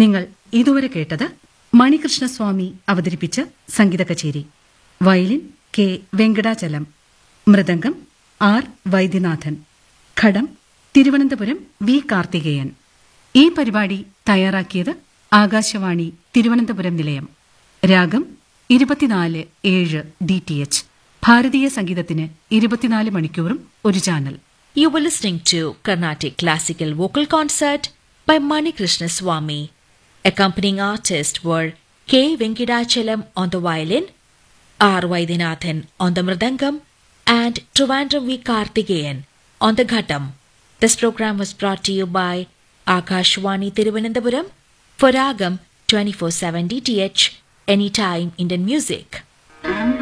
നിങ്ങൾ ഇതുവരെ കേട്ടത് മണികൃഷ്ണസ്വാമി അവതരിപ്പിച്ച സംഗീത കച്ചേരി. Violin K Venkatachalam, mridangam R Vaidyanathan, ഘടം തിരുവനന്തപുരം വി കാർത്തികേയൻ. ഈ പരിപാടി തയ്യാറാക്കിയത് ആകാശവാണി തിരുവനന്തപുരം നിലയം. രാഗം 24/7 DTH. ഭാരതീയ സംഗീതത്തിന് 24 മണിക്കൂറും ഒരു channel. You were listening to Carnatic Classical Vocal Concert by Manikrishna Swamy. Accompanying artists were K. Venkadachalam on the violin, R. Vaidyanathan on the mridangam, and Trivandrum V. Karthikeyan on the ghatam. This program was brought to you by Akashwani Thiruvananthapuram for Ragam 24/7 DTH, Anytime Indian Music.